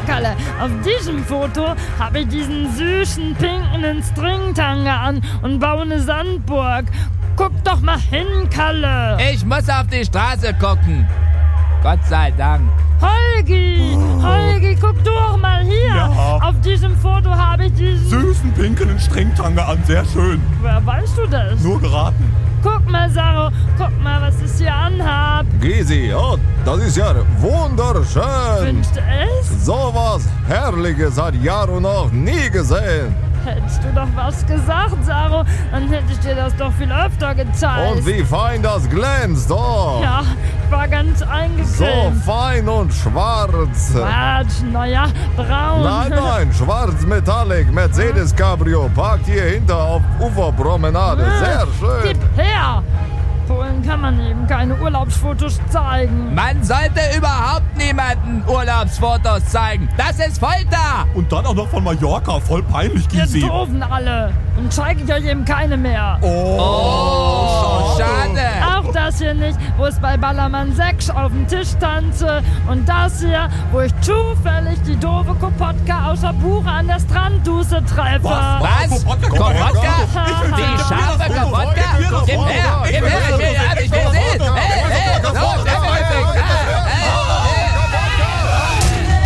Kalle, auf diesem Foto habe ich diesen süßen, pinken Stringtanga an und baue eine Sandburg. Guck doch mal hin, Kalle. Ich muss auf die Straße gucken. Gott sei Dank. Holgi, guck du auch mal hier. Ja. Auf diesem Foto habe ich diesen... Süßen, pinken Stringtanga an, sehr schön. Woher weißt du das? Nur geraten. Guck mal, Saro, guck mal, was ich hier anhab. Gysi, ja, das ist ja wunderschön. Findest du es? Sowas Herrliches hat Jaro noch nie gesehen. Hättest du doch was gesagt, Saro, dann hätte ich dir das doch viel öfter gezeigt. Und wie fein das glänzt, oh. Ja, ich war ganz So eingecremt. fein und schwarz. Quatsch, naja, braun. Nein, schwarz Metallic Mercedes Cabrio parkt hier hinter auf Uferpromenade. Sehr schön. Gib her! Polen kann man eben keine Urlaubsfotos zeigen. Man sollte überhaupt niemanden Urlaubsfotos zeigen. Das ist Folter. Und dann auch noch von Mallorca, voll peinlich, Ihr Gysi. doofen alle. Und zeige ich euch eben keine mehr. Oh, schade. Auch das hier nicht, wo es bei Ballermann 6 auf dem Tisch tanze. Und das hier, wo ich zufällig die doofe Kopotka aus der Buche an der Strandduse treffe. Was? Kopotka? Kopotka? Ich will Die sehen, scharfe das Foto. Kopotka? Gib her.